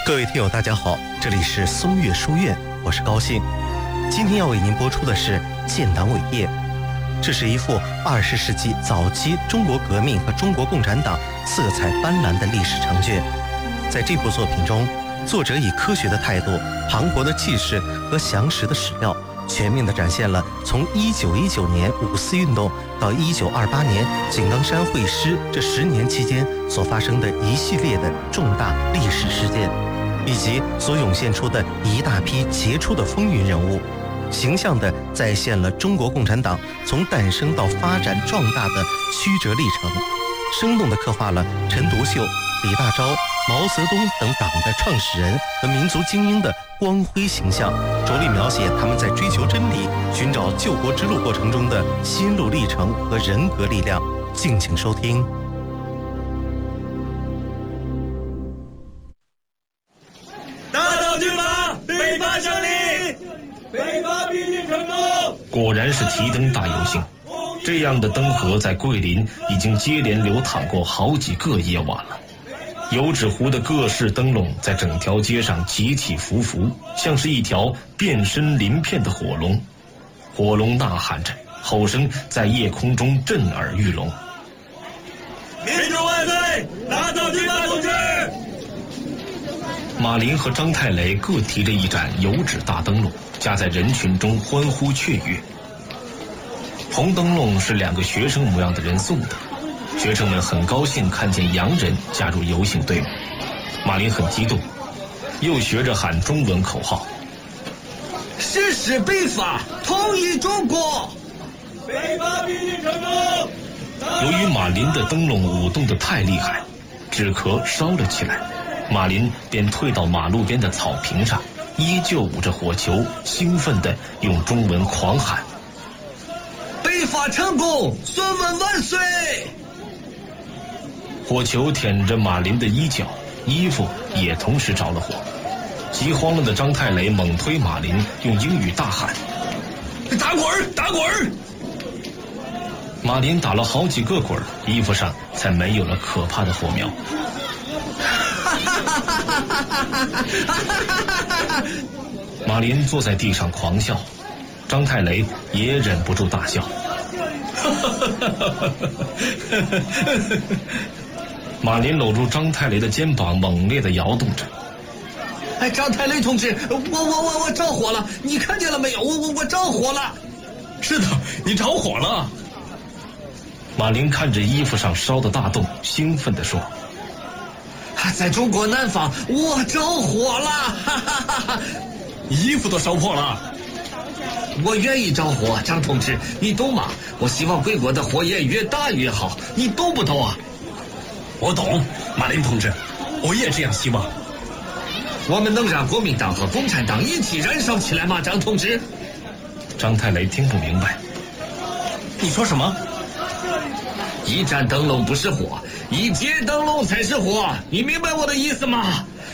各位听友大家好，这里是松岳书院，我是高兴。今天要为您播出的是建党伟业，这是一幅20世纪早期中国革命和中国共产党色彩斑斓的历史长卷。在这部作品中，作者以科学的态度、磅礴的气势和详实的史料，全面地展现了从1919年五四运动到1928年井冈山会师这10年期间所发生的一系列的重大历史事件，以及所涌现出的一大批杰出的风云人物，形象地再现了中国共产党从诞生到发展壮大的曲折历程，生动地刻画了陈独秀、李大钊、毛泽东等党的创始人和民族精英的光辉形象，着力描写他们在追求真理、寻找救国之路过程中的心路历程和人格力量。敬请收听。 大党军阀，北伐胜利！北伐必定成功！ 果然是提灯大游行，这样的灯河在桂林已经接连流淌过好几个夜晚了。油纸糊的各式灯笼在整条街上起起伏伏，像是一条变身鳞片的火龙。火龙呐喊着，吼声在夜空中震耳欲聋。 民主万岁！打倒军阀统治！ 马林和张太雷各提着一盏油纸大灯笼，夹在人群中欢呼雀跃。红灯笼是2个学生模样的人送的，学生们很高兴看见洋人加入游行队伍。马林很激动，又学着喊中文口号： 誓死北伐，统一中国！ 北伐必定成功！ 由于马林的灯笼舞动得太厉害，纸壳烧了起来，马林便退到马路边的草坪上，依旧捂着火球，兴奋地用中文狂喊： 北伐成功，孙文万岁！ 火球舔着马林的衣角，衣服也同时着了火。急慌了的张太雷猛推马林，用英语大喊： 打滚儿，打滚儿！ 马林打了好几个滚，衣服上才没有了可怕的火苗。马林坐在地上狂笑，张太雷也忍不住大笑。马林搂住张太雷的肩膀，猛烈地摇动着。 哎，张太雷同志，我着火了，你看见了没有？我着火了。 是的，你着火了。 马林看着衣服上烧的大洞，兴奋地说： 在中国南方，我着火了！ 衣服都烧破了。 我愿意着火，张同志，你懂吗？我希望贵国的火焰越大越好，你懂不懂啊？ 我懂，马林同志，我也这样希望。 我们能让国民党和共产党一起燃烧起来吗，张同志？ 张太雷听不明白， 你说什么？ 一盏灯笼不是火，一节灯笼才是火，你明白我的意思吗？